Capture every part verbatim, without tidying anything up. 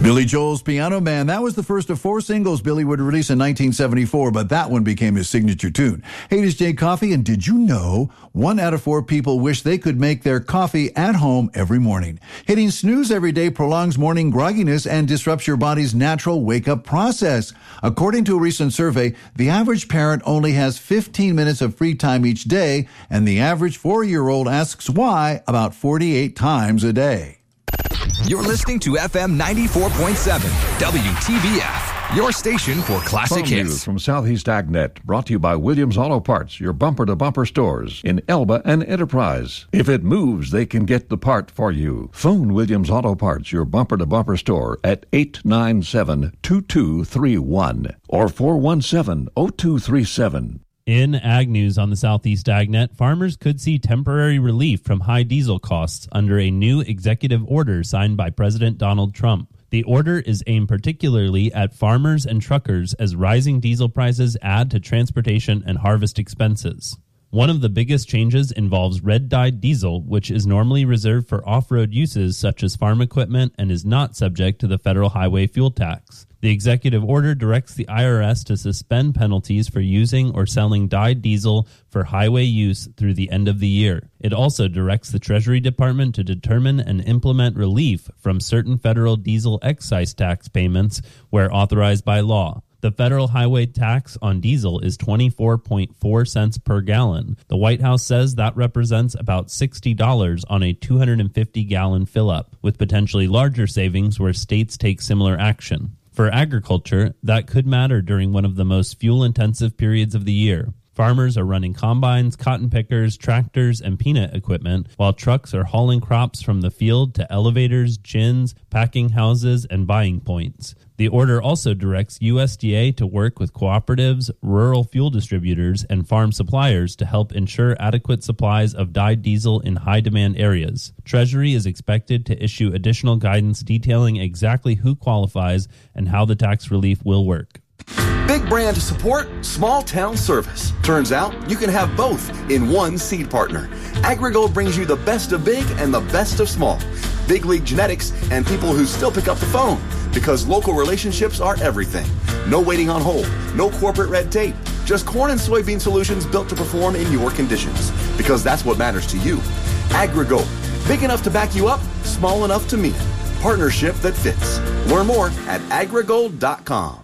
Billy Joel's Piano Man. That was the first of four singles Billy would release in nineteen seventy-four, but that one became his signature tune. Hey, this is Jay Coffee, and did you know one out of four people wish they could make their coffee at home every morning? Hitting snooze every day prolongs morning grogginess and disrupts your body's natural wake-up process. According to a recent survey, the average parent only has fifteen minutes of free time each day, and the average four-year-old asks why about forty-eight times a day. You're listening to F M ninety-four point seven, W T B F, your station for classic Phone hits. News from Southeast AgNet, brought to you by Williams Auto Parts, your bumper-to-bumper stores in Elba and Enterprise. If it moves, they can get the part for you. Phone Williams Auto Parts, your bumper-to-bumper store at eight nine seven, two two three one or four one seven, zero two three seven. In Ag News on the Southeast AgNet, farmers could see temporary relief from high diesel costs under a new executive order signed by President Donald Trump. The order is aimed particularly at farmers and truckers as rising diesel prices add to transportation and harvest expenses. One of the biggest changes involves red-dyed diesel, which is normally reserved for off-road uses such as farm equipment and is not subject to the federal highway fuel tax. The executive order directs the I R S to suspend penalties for using or selling dyed diesel for highway use through the end of the year. It also directs the Treasury Department to determine and implement relief from certain federal diesel excise tax payments where authorized by law. The federal highway tax on diesel is twenty-four point four cents per gallon. The White House says that represents about sixty dollars on a two hundred fifty gallon fill-up, with potentially larger savings where states take similar action. For agriculture, that could matter during one of the most fuel-intensive periods of the year. Farmers are running combines, cotton pickers, tractors, and peanut equipment, while trucks are hauling crops from the field to elevators, gins, packing houses, and buying points. The order also directs U S D A to work with cooperatives, rural fuel distributors, and farm suppliers to help ensure adequate supplies of dyed diesel in high-demand areas. Treasury is expected to issue additional guidance detailing exactly who qualifies and how the tax relief will work. Big brand support, small town service. Turns out you can have both in one seed partner. AgriGold brings you the best of big and the best of small. Big league genetics and people who still pick up the phone, because local relationships are everything. No waiting on hold, no corporate red tape, just corn and soybean solutions built to perform in your conditions, because that's what matters to you. AgriGold, big enough to back you up, small enough to mean it. Partnership that fits. Learn more at agrigold dot com.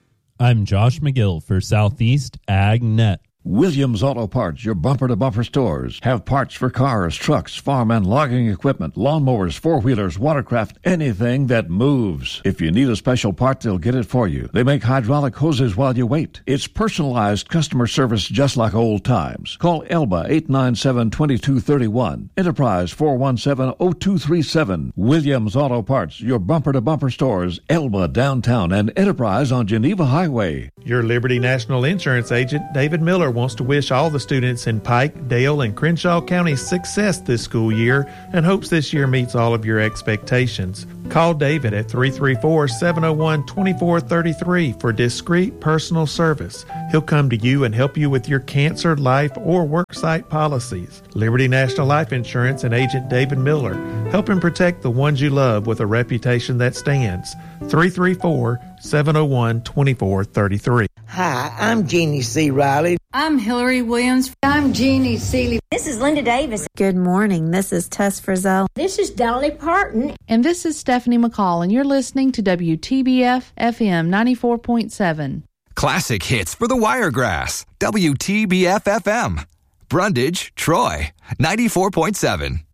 I'm Josh McGill for Southeast AgNet. Williams Auto Parts, your bumper-to-bumper stores, have parts for cars, trucks, farm and logging equipment, lawnmowers, four-wheelers, watercraft, anything that moves. If you need a special part, they'll get it for you. They make hydraulic hoses while you wait. It's personalized customer service just like old times. Call Elba eight nine seven, two two three one, Enterprise four one seven, zero two three seven. Williams Auto Parts, your bumper-to-bumper stores, Elba downtown and Enterprise on Geneva Highway. Your Liberty National Insurance agent, David Miller, wants to wish all the students in Pike, Dale, and Crenshaw counties success this school year and hopes this year meets all of your expectations. Call David at three three four, seven oh one, two four three three for discreet personal service. He'll come to you and help you with your cancer, life, or worksite policies. Liberty National Life Insurance and agent David Miller, helping protect the ones you love with a reputation that stands. three three four, seven oh one, two four three three. Hi, I'm Jeannie C. Riley. I'm Hillary Williams. I'm Jeannie Seeley. This is Linda Davis. Good morning. This is Tess Frizzell. This is Dolly Parton. And this is Stephanie McCall, and you're listening to W T B F F M ninety-four point seven. Classic hits for the Wiregrass, W T B F F M. Brundage, Troy, ninety-four point seven.